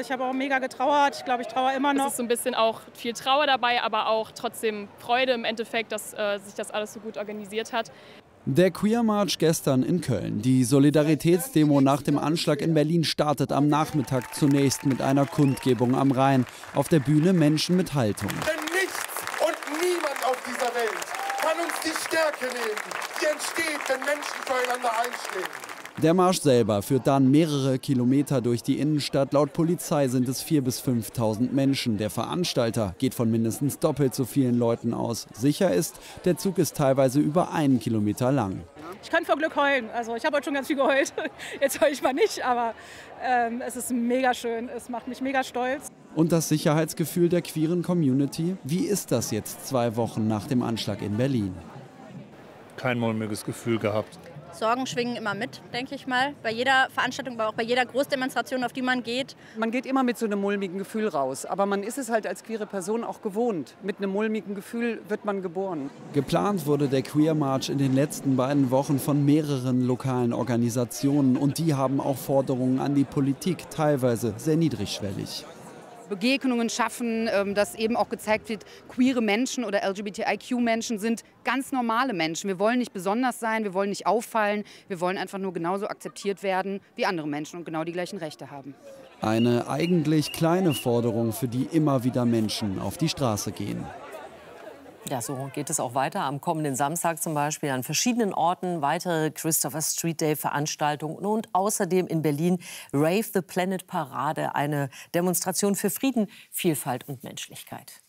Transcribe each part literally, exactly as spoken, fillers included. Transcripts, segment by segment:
Ich habe auch mega getrauert. Ich glaube, ich trauere immer noch. Es ist so ein bisschen auch viel Trauer dabei, aber auch trotzdem Freude im Endeffekt, dass äh, sich das alles so gut organisiert hat. Der Queer March gestern in Köln. Die Solidaritätsdemo nach dem Anschlag in Berlin startet am Nachmittag zunächst mit einer Kundgebung am Rhein. Auf der Bühne Menschen mit Haltung. Denn nichts und niemand auf dieser Welt kann uns die Stärke nehmen, die entsteht, wenn Menschen füreinander einstehen. Der Marsch selber führt dann mehrere Kilometer durch die Innenstadt. Laut Polizei sind es viertausend bis fünftausend Menschen. Der Veranstalter geht von mindestens doppelt so vielen Leuten aus. Sicher ist, der Zug ist teilweise über einen Kilometer lang. Ich kann vor Glück heulen. Also ich habe heute schon ganz viel geheult. Jetzt heule ich mal nicht, aber ähm, es ist mega schön. Es macht mich mega stolz. Und das Sicherheitsgefühl der queeren Community? Wie ist das jetzt zwei Wochen nach dem Anschlag in Berlin? Kein mulmiges Gefühl gehabt. Sorgen schwingen immer mit, denke ich mal. Bei jeder Veranstaltung, aber auch bei jeder Großdemonstration, auf die man geht. Man geht immer mit so einem mulmigen Gefühl raus. Aber man ist es halt als queere Person auch gewohnt. Mit einem mulmigen Gefühl wird man geboren. Geplant wurde der Queer March in den letzten beiden Wochen von mehreren lokalen Organisationen. Und die haben auch Forderungen an die Politik, teilweise sehr niedrigschwellig. Begegnungen schaffen, dass eben auch gezeigt wird, queere Menschen oder L G B T I Q-Menschen sind ganz normale Menschen. Wir wollen nicht besonders sein, wir wollen nicht auffallen, wir wollen einfach nur genauso akzeptiert werden wie andere Menschen und genau die gleichen Rechte haben. Eine eigentlich kleine Forderung, für die immer wieder Menschen auf die Straße gehen. Ja, so geht es auch weiter. Am kommenden Samstag zum Beispiel an verschiedenen Orten weitere Christopher Street Day Veranstaltungen und außerdem in Berlin Rave the Planet Parade, eine Demonstration für Frieden, Vielfalt und Menschlichkeit.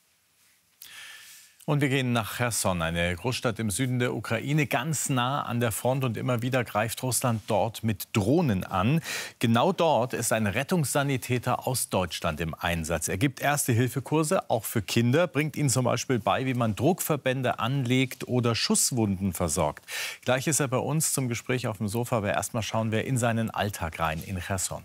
Und wir gehen nach Cherson, eine Großstadt im Süden der Ukraine, ganz nah an der Front. Und immer wieder greift Russland dort mit Drohnen an. Genau dort ist ein Rettungssanitäter aus Deutschland im Einsatz. Er gibt Erste-Hilfe-Kurse, auch für Kinder, bringt ihnen zum Beispiel bei, wie man Druckverbände anlegt oder Schusswunden versorgt. Gleich ist er bei uns zum Gespräch auf dem Sofa. Aber erst mal schauen wir in seinen Alltag rein in Cherson.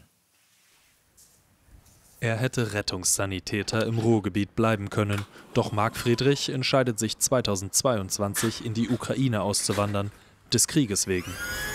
Er hätte Rettungssanitäter im Ruhrgebiet bleiben können. Doch Marc Friedrich entscheidet sich zweitausendzweiundzwanzig in die Ukraine auszuwandern, des Krieges wegen.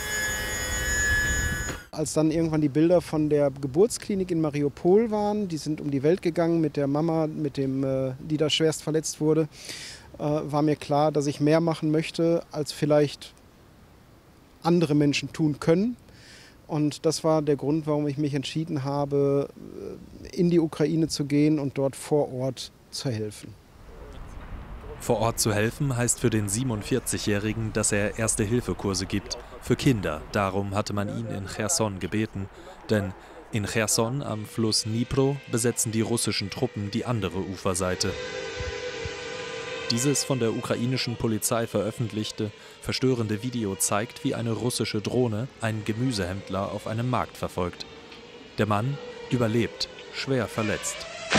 Als dann irgendwann die Bilder von der Geburtsklinik in Mariupol waren, die sind um die Welt gegangen mit der Mama, mit dem, äh, die da schwerst verletzt wurde, äh, war mir klar, dass ich mehr machen möchte, als vielleicht andere Menschen tun können. Und das war der Grund, warum ich mich entschieden habe, in die Ukraine zu gehen und dort vor Ort zu helfen. Vor Ort zu helfen heißt für den siebenundvierzigjährigen, dass er Erste-Hilfe-Kurse gibt. Für Kinder. Darum hatte man ihn in Cherson gebeten. Denn in Cherson am Fluss Dnipro besetzen die russischen Truppen die andere Uferseite. Dieses von der ukrainischen Polizei veröffentlichte, verstörende Video zeigt, wie eine russische Drohne einen Gemüsehändler auf einem Markt verfolgt. Der Mann überlebt, schwer verletzt.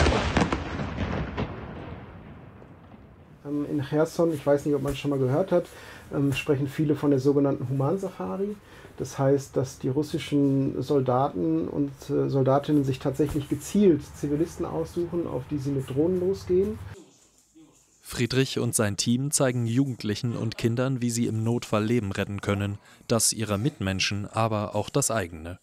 In Cherson, ich weiß nicht, ob man es schon mal gehört hat, sprechen viele von der sogenannten Humansafari. Das heißt, dass die russischen Soldaten und Soldatinnen sich tatsächlich gezielt Zivilisten aussuchen, auf die sie mit Drohnen losgehen. Friedrich und sein Team zeigen Jugendlichen und Kindern, wie sie im Notfall Leben retten können. Das ihrer Mitmenschen, aber auch das eigene.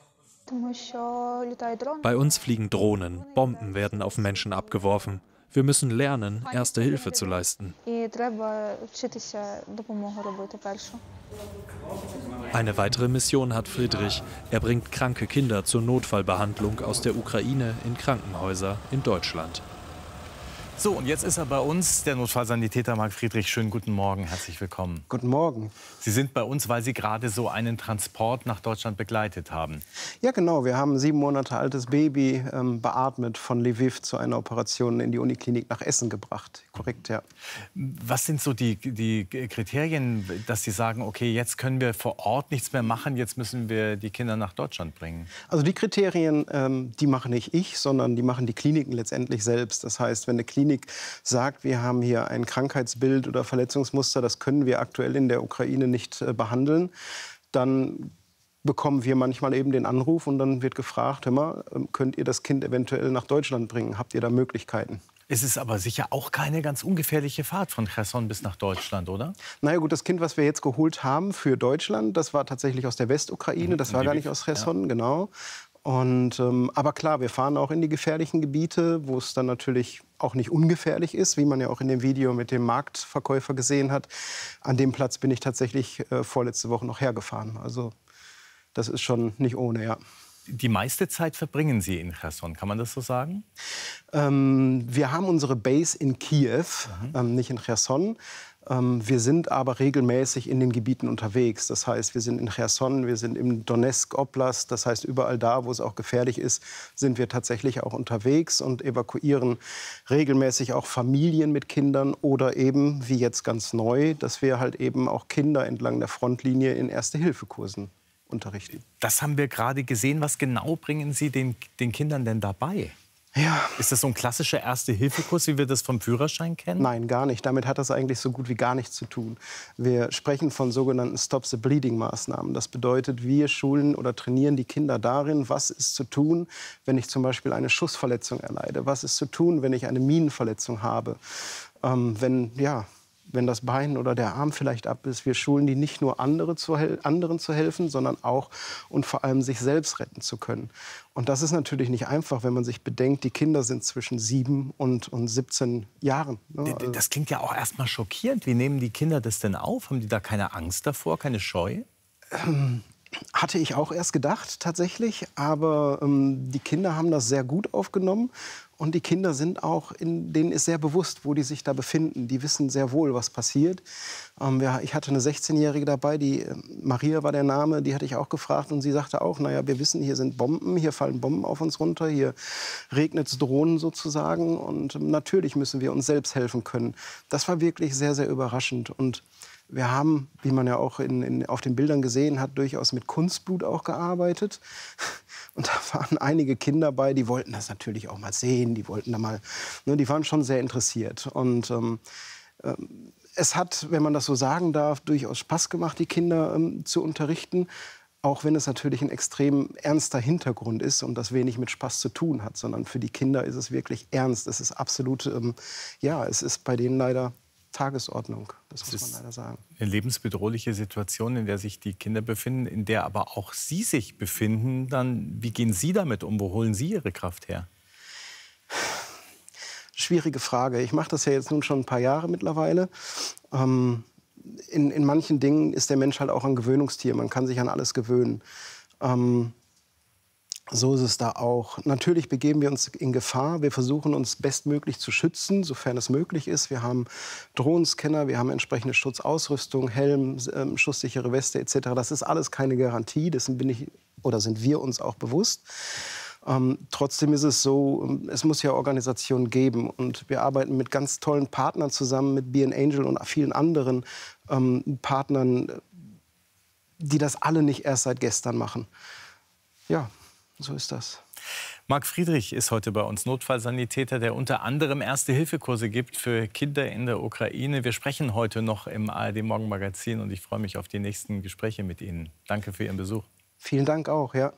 Bei uns fliegen Drohnen, Bomben werden auf Menschen abgeworfen. Wir müssen lernen, Erste Hilfe zu leisten. Eine weitere Mission hat Friedrich. Er bringt kranke Kinder zur Notfallbehandlung aus der Ukraine in Krankenhäuser in Deutschland. So, und jetzt ist er bei uns, der Notfallsanitäter Marc Friedrich. Schönen guten Morgen, herzlich willkommen. Guten Morgen. Sie sind bei uns, weil Sie gerade so einen Transport nach Deutschland begleitet haben. Ja, genau. Wir haben ein sieben Monate altes Baby ähm, beatmet von Lviv zu einer Operation in die Uniklinik nach Essen gebracht. Korrekt, ja. Was sind so die, die Kriterien, dass Sie sagen, okay, jetzt können wir vor Ort nichts mehr machen, jetzt müssen wir die Kinder nach Deutschland bringen? Also die Kriterien, ähm, die mache nicht ich, sondern die machen die Kliniken letztendlich selbst. Das heißt, wenn eine Klinik sagt, wir haben hier ein Krankheitsbild oder Verletzungsmuster, das können wir aktuell in der Ukraine nicht äh, behandeln, dann bekommen wir manchmal eben den Anruf und dann wird gefragt, hör mal, könnt ihr das Kind eventuell nach Deutschland bringen? Habt ihr da Möglichkeiten? Es ist aber sicher auch keine ganz ungefährliche Fahrt von Cherson bis nach Deutschland, oder? Na ja, gut, das Kind, was wir jetzt geholt haben für Deutschland, das war tatsächlich aus der Westukraine, das war gar nicht aus Cherson, ja. Genau. Und, ähm, aber klar, wir fahren auch in die gefährlichen Gebiete, wo es dann natürlich auch nicht ungefährlich ist, wie man ja auch in dem Video mit dem Marktverkäufer gesehen hat. An dem Platz bin ich tatsächlich äh, vorletzte Woche noch hergefahren. Also das ist schon nicht ohne, ja. Die meiste Zeit verbringen Sie in Cherson, kann man das so sagen? Ähm, wir haben unsere Base in Kiew, mhm. ähm, nicht in Cherson. Ähm, wir sind aber regelmäßig in den Gebieten unterwegs. Das heißt, wir sind in Cherson, wir sind im Donetsk Oblast. Das heißt, überall da, wo es auch gefährlich ist, sind wir tatsächlich auch unterwegs und evakuieren regelmäßig auch Familien mit Kindern oder eben, wie jetzt ganz neu, dass wir halt eben auch Kinder entlang der Frontlinie in Erste-Hilfe-Kursen unterrichten. Das haben wir gerade gesehen. Was genau bringen Sie den, den Kindern denn dabei? Ja. Ist das so ein klassischer Erste-Hilfe-Kurs, wie wir das vom Führerschein kennen? Nein, gar nicht. Damit hat das eigentlich so gut wie gar nichts zu tun. Wir sprechen von sogenannten Stop-the-Bleeding-Maßnahmen. Das bedeutet, wir schulen oder trainieren die Kinder darin, was ist zu tun, wenn ich zum Beispiel eine Schussverletzung erleide. Was ist zu tun, wenn ich eine Minenverletzung habe. Ähm, wenn, ja, wenn das Bein oder der Arm vielleicht ab ist. Wir schulen die nicht nur andere zu anderen zu helfen, sondern auch und vor allem sich selbst retten zu können. Und das ist natürlich nicht einfach, wenn man sich bedenkt, die Kinder sind zwischen sieben und, und siebzehn Jahren. Ne? Also das klingt ja auch erstmal schockierend. Wie nehmen die Kinder das denn auf? Haben die da keine Angst davor, keine Scheu? Ähm, hatte ich auch erst gedacht, tatsächlich. Aber ähm, die Kinder haben das sehr gut aufgenommen. Und die Kinder sind auch, in, denen ist sehr bewusst, wo die sich da befinden. Die wissen sehr wohl, was passiert. Ähm, ja, ich hatte eine sechzehnjährige dabei, die Maria war der Name, die hatte ich auch gefragt. Und sie sagte auch, naja, wir wissen, hier sind Bomben, hier fallen Bomben auf uns runter, hier regnet es Drohnen sozusagen. Und ähm, natürlich müssen wir uns selbst helfen können. Das war wirklich sehr, sehr überraschend. Und wir haben, wie man ja auch in, in, auf den Bildern gesehen hat, durchaus mit Kunstblut auch gearbeitet. Und da waren einige Kinder bei, die wollten das natürlich auch mal sehen, die wollten da mal, ne, die waren schon sehr interessiert. Und ähm, äh, es hat, wenn man das so sagen darf, durchaus Spaß gemacht, die Kinder ähm, zu unterrichten. Auch wenn es natürlich ein extrem ernster Hintergrund ist und das wenig mit Spaß zu tun hat, sondern für die Kinder ist es wirklich ernst. Es ist absolut, ähm, ja, es ist bei denen leider Tagesordnung, das muss man leider sagen. Eine lebensbedrohliche Situation, in der sich die Kinder befinden, in der aber auch Sie sich befinden. Dann, wie gehen Sie damit um? Wo holen Sie Ihre Kraft her? Schwierige Frage. Ich mache das ja jetzt nun schon ein paar Jahre mittlerweile. Ähm, in, in manchen Dingen ist der Mensch halt auch ein Gewöhnungstier. Man kann sich an alles gewöhnen. Ähm, So ist es da auch. Natürlich begeben wir uns in Gefahr. Wir versuchen uns bestmöglich zu schützen, sofern es möglich ist. Wir haben Drohnenscanner, wir haben entsprechende Schutzausrüstung, Helm, äh, schusssichere Weste et cetera. Das ist alles keine Garantie. Dessen bin ich oder sind wir uns auch bewusst. Ähm, trotzdem ist es so, es muss ja Organisationen geben. Und wir arbeiten mit ganz tollen Partnern zusammen, mit Be an Angel und vielen anderen ähm, Partnern, die das alle nicht erst seit gestern machen. Ja. So ist das. Marc Friedrich ist heute bei uns Notfallsanitäter, der unter anderem Erste-Hilfe-Kurse gibt für Kinder in der Ukraine. Wir sprechen heute noch im A R D-Morgenmagazin und ich freue mich auf die nächsten Gespräche mit Ihnen. Danke für Ihren Besuch. Vielen Dank auch, ja.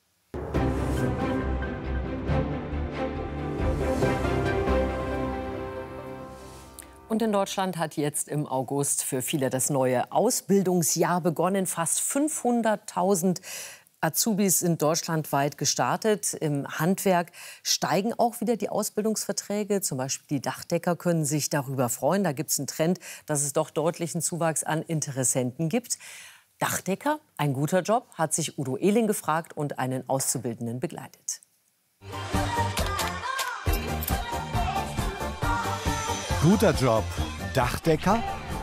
Und in Deutschland hat jetzt im August für viele das neue Ausbildungsjahr begonnen. Fast fünfhunderttausend Azubis sind deutschlandweit gestartet. Im Handwerk steigen auch wieder die Ausbildungsverträge. Zum Beispiel die Dachdecker können sich darüber freuen. Da gibt es einen Trend, dass es doch deutlichen Zuwachs an Interessenten gibt. Dachdecker, ein guter Job, hat sich Udo Ehling gefragt und einen Auszubildenden begleitet. Guter Job, Dachdecker?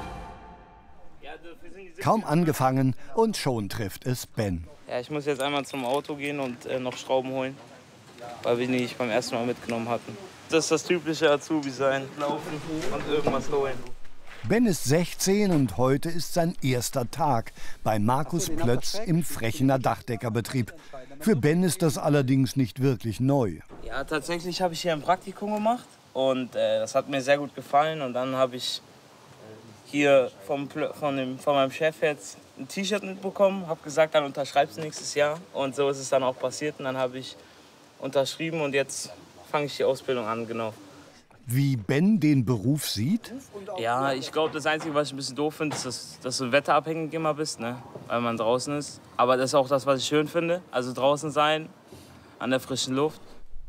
Kaum angefangen und schon trifft es Ben. Ja, ich muss jetzt einmal zum Auto gehen und äh, noch Schrauben holen, weil wir die nicht beim ersten Mal mitgenommen hatten. Das ist das typische Azubi-Sein, laufen und irgendwas holen. Ben ist sechzehn und heute ist sein erster Tag bei Markus Plötz im Frechener Dachdeckerbetrieb. Für Ben ist das allerdings nicht wirklich neu. Ja, tatsächlich habe ich hier ein Praktikum gemacht und äh, das hat mir sehr gut gefallen. Und dann habe ich hier vom, von, dem, von meinem Chef jetzt ein T-Shirt mitbekommen, habe gesagt, dann unterschreibst du nächstes Jahr. Und so ist es dann auch passiert. Und dann habe ich unterschrieben und jetzt fange ich die Ausbildung an, genau. Wie Ben den Beruf sieht? Ja, ich glaube, das Einzige, was ich ein bisschen doof finde, ist, dass, dass du wetterabhängig immer bist, ne? Weil man draußen ist. Aber das ist auch das, was ich schön finde. Also draußen sein, an der frischen Luft.